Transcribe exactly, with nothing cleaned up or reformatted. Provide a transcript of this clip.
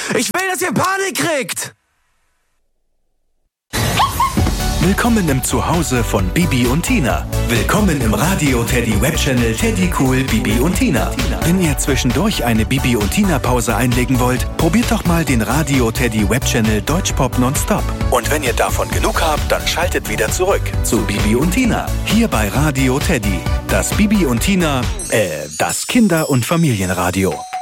Ich will, dass ihr Panik kriegt! Willkommen im Zuhause von Bibi und Tina. Willkommen im Radio Teddy Webchannel Teddy Cool Bibi und Tina. Wenn ihr zwischendurch eine Bibi und Tina Pause einlegen wollt, probiert doch mal den Radio Teddy Webchannel Deutschpop Nonstop. Und wenn ihr davon genug habt, dann schaltet wieder zurück zu Bibi und Tina. Hier bei Radio Teddy. Das Bibi und Tina, äh, das Kinder- und Familienradio.